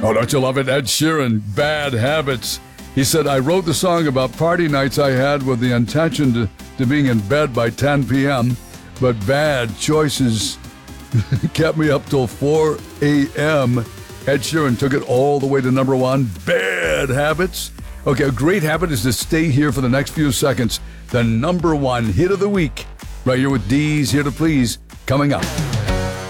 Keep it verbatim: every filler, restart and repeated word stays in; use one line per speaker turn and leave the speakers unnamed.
Oh, don't you love it? Ed Sheeran, Bad Habits. He said, I wrote the song about party nights I had with the intention to, to being in bed by ten p.m., but bad choices kept me up till four a.m. Ed Sheeran took it all the way to number one. Bad Habits. Okay, a great habit is to stay here for the next few seconds. The number one hit of the week. Right here with D's Here to Please coming up.